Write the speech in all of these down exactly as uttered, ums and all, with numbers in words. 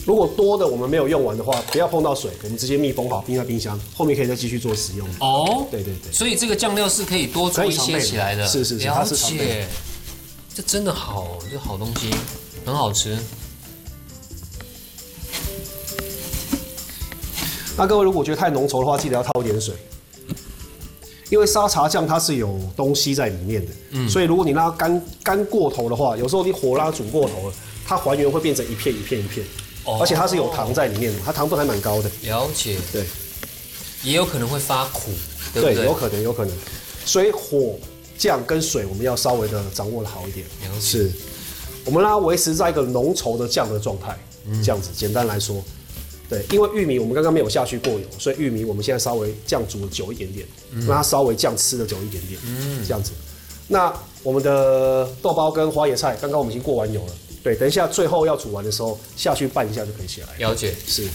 如果多的我们没有用完的话，不要碰到水，我们直接密封好，冰在冰箱，后面可以再继续做使用。 哦， 对对对， 所以这个酱料是可以多做一些起来的。 是是是， 了解。这真的好，这好东西，很好吃。 那各位如果觉得太浓稠的话，记得要套一点水，因为沙茶酱它是有东西在里面的，嗯，所以如果你让它干干过头的话，有时候你火拉煮过头了，它还原会变成一片一片一片，哦，而且它是有糖在里面的，它糖分还蛮高的。 了解， 对， 也有可能会发苦，对不对？ 对，有可能，有可能。所以火、酱跟水我们要稍微的掌握的好一点。 了解， 是，我们让它维持在一个浓稠的酱的状态，嗯，这样子，简单来说。对，因为玉米我们刚刚没有下去过油，所以玉米我们现在稍微酱煮的久一点点，嗯，让它稍微酱吃的久一点点，嗯，这样子。那我们的豆包跟花椰菜，刚刚我们已经过完油了，对，等一下最后要煮完的时候下去拌一下就可以起来。 了解， 是。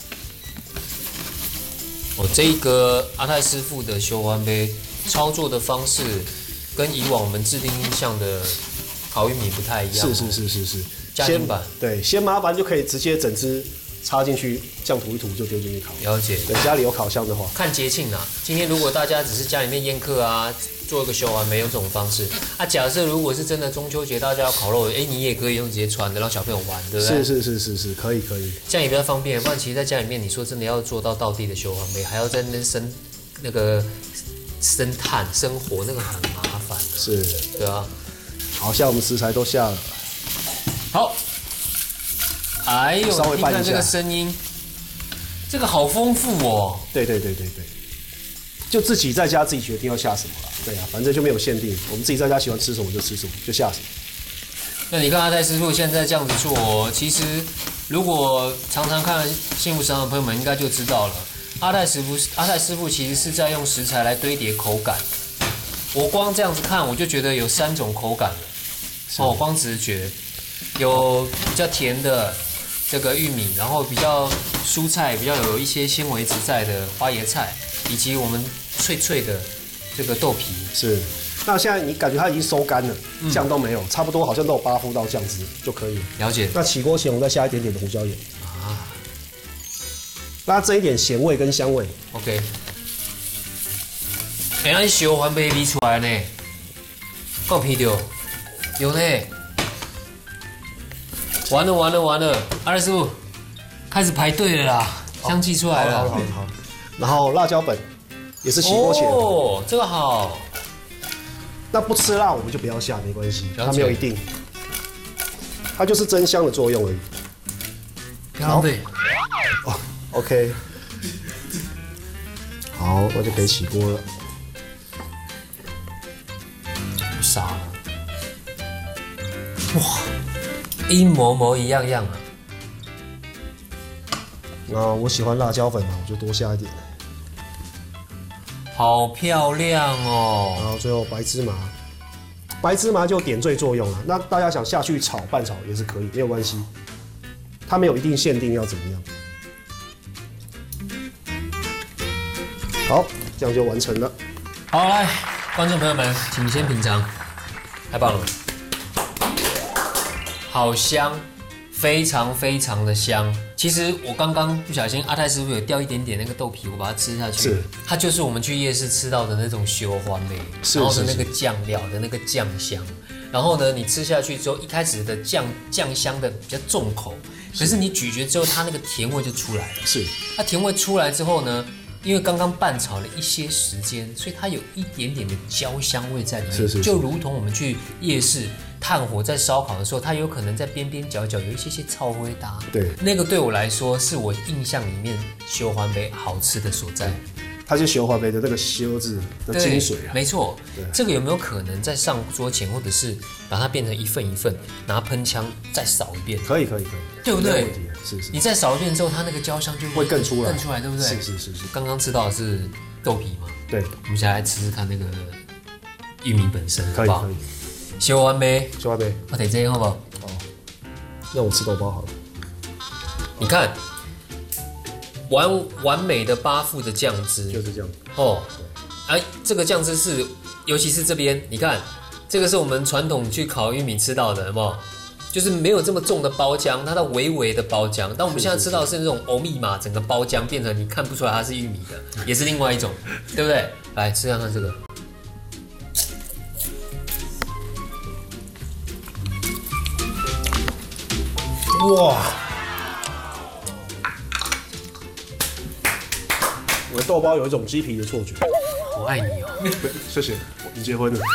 哦，这个阿泰师傅的修完杯操作的方式，跟以往我们制定印象的烤玉米不太一样，哦。 是是是是是， 家庭版。 对，先麻烦就可以直接整只插进去，酱涂一涂就丢进去烤。 了解。 对，家里有烤箱的话， 看节庆啊。今天如果大家只是家里面宴客啊，做一个修完没有这种方式啊。假设如果是真的中秋节大家要烤肉，哎，你也可以用直接传的让小朋友玩，对不对？ 是是是是是，可以可以。 这样也比较方便。不然其实在家里面，你说真的要做到道地的修完没，还要在那边生那个生炭生火，那个很麻烦。 是， 对啊。 好，现在我们食材都下了。 好。哎呦， 稍微拌一下， 听看这个声音，这个好丰富哦。 对对对对对，就自己在家自己决定要下什么了。对啊，反正就没有限定，我们自己在家喜欢吃什么就吃什么，就下什么。 那你看阿泰师傅现在这样子做哦，其实如果常常看幸福食堂的朋友们应该就知道了，阿泰师傅阿泰师傅其实是在用食材来堆叠口感。我光这样子看，我就觉得有三种口感了。哦，光直觉有比较甜的。这个玉米，然后比较蔬菜，比较有一些纤维质在的花椰菜，以及我们脆脆的这个豆皮。 是，那现在你感觉它已经收干了，嗯、酱都没有，差不多好像都有八分到酱汁就可以了。 了解。 那起锅前我们再下一点点的胡椒盐啊，让它增一点咸味跟香味。 OK。哎，那小环贝逼出来呢？够皮掉，有呢。完了完了完了，阿泰师傅开始排队了啦，香气出来了。 好好好好。然后辣椒粉也是起锅前。 哦，这个好。 那不吃辣我们就不要下，没关系，它没有一定，它就是增香的作用而已。 好。 哦 ，OK。好，那就可以起锅了。 傻了。哇！一模模一样样啊！ 那我喜欢辣椒粉嘛，我就多下一点。 好漂亮哦！ 然后最后白芝麻，白芝麻就点缀作用了。那大家想下去炒拌炒也是可以，没有关系。它没有一定限定要怎么样。好，这样就完成了。 好，来，观众朋友们，请先品尝，太棒了。好香，非常非常的香。其实我刚刚不小心，阿泰师傅有掉一点点那个豆皮，我把它吃下去。 是， 它就是我们去夜市吃到的那种修花梅，然后的那个酱料的那个酱香。然后呢，你吃下去之后，一开始的酱酱香的比较重口，可是你咀嚼之后，它那个甜味就出来了。 是， 它甜味出来之后呢，因为刚刚拌炒了一些时间，所以它有一点点的焦香味在里面， 是是是， 就如同我们去夜市炭火在烧烤的时候，它有可能在边边角角有一些些草灰搭。 对， 那个对我来说是我印象里面修环杯好吃的所在。 它是修环杯的那个修字的精髓啊。 没错，这个有没有可能在上桌前，或者是把它变成一份一份，拿喷枪再扫一遍？ 可以可以可以， 对不对？ 是是。 你再扫一遍之后，它那个焦香就会更出来， 更出来，对不对？ 是是是是。 刚刚吃到的是豆皮嘛？ 对。 我们现在来吃吃看那个玉米本身， 可以可以。 修完没？ 修完没？ 我得这样好不好？ 哦，那我吃豆包好了。 你看。完完美的八副的酱汁就是这样哦，哎，这个酱汁是，尤其是这边，你看，这个是我们传统去烤玉米吃到的，有没有？ 就是没有这么重的包浆，它的微微的包浆。但我们现在吃到的是那种欧密码，整个包浆变成你看不出来它是玉米的，也是另外一种，对不对？来吃看看这个。 哇！我的豆包有一种鸡皮的错觉。 我爱你哦！ 谢谢，我已结婚了。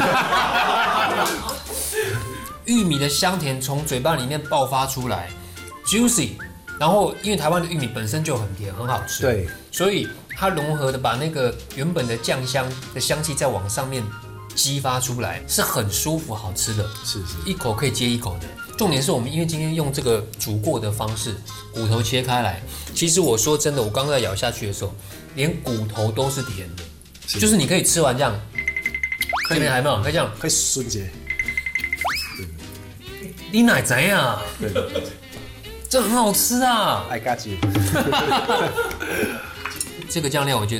玉米的香甜从嘴巴里面爆发出来 ，juicy。然后因为台湾的玉米本身就很甜，很好吃， 对， 所以它融合的把那个原本的酱香的香气再往上面激发出来，是很舒服、好吃的。 是是， 一口可以接一口的。重点是我们因为今天用这个煮过的方式，骨头切开来，其实我说真的，我刚在咬下去的时候，连骨头都是甜的，是就是你可以吃完这样，这边还没有，可以这样， 可以瞬间。 你奶怎样？ 对， 这很好吃啊！ I got you。 这个酱料我觉得。